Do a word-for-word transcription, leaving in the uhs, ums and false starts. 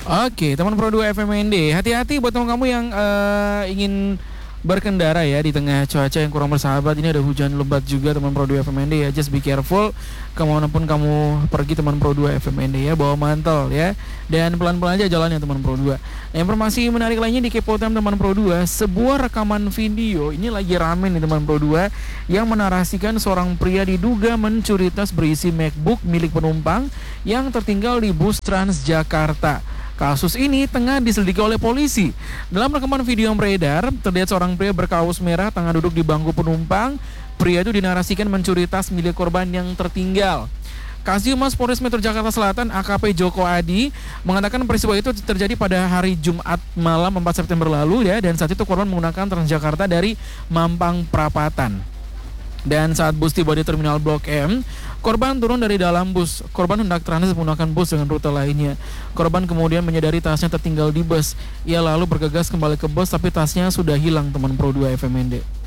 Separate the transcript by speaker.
Speaker 1: Oke, teman Pro dua F M N D, hati-hati buat teman kamu yang uh, ingin berkendara ya di tengah cuaca yang kurang bersahabat. Ini ada hujan lebat juga teman Pro dua F M N D ya. Just be careful kemanapun kamu pergi teman Pro dua F M N D ya. Bawa mantel ya. Dan pelan-pelan aja jalannya teman Pro dua. Nah, informasi menarik lainnya di Kepo Time teman Pro dua. Sebuah rekaman video, ini lagi rame nih teman Pro dua, yang menarasikan seorang pria diduga mencuri tas berisi MacBook milik penumpang yang tertinggal di bus Transjakarta. Kasus ini tengah diselidiki oleh polisi. Dalam rekaman video yang beredar, terlihat seorang pria berkaos merah tengah duduk di bangku penumpang. Pria itu dinarasikan mencuri tas milik korban yang tertinggal. Kasihumas Polres Metro Jakarta Selatan A K P Joko Adi mengatakan peristiwa itu terjadi pada hari Jumat malam empat September lalu ya, dan saat itu korban menggunakan Transjakarta dari Mampang Perapatan. Dan saat bus tiba di Terminal Blok M, korban turun dari dalam bus. Korban hendak transit menggunakan bus dengan rute lainnya. Korban kemudian menyadari tasnya tertinggal di bus. Ia lalu bergegas kembali ke bus, tapi tasnya sudah hilang teman Pro dua F M N D.